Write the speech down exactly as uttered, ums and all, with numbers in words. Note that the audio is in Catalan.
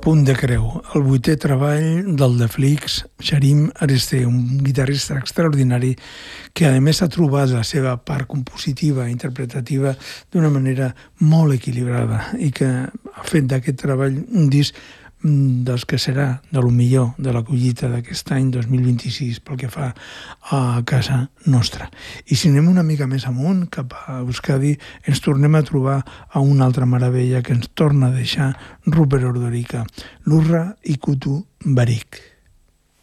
Punt de creu, el vuitè treball del The Flicks, Sharim Aresteh, un guitarrista extraordinari que a més ha trobat la seva part compositiva i interpretativa d'una manera molt equilibrada i que ha fet d'aquest treball un disc dels que serà de lo millor de la collita d'aquest any dos mil vint-i-sis pel que fa a casa nostra. I si anem una mica més amunt, cap a Euskadi, ens tornem a trobar a una altra meravella que ens torna a deixar Rupert Ordorika, l'Urra Ikutu Barik.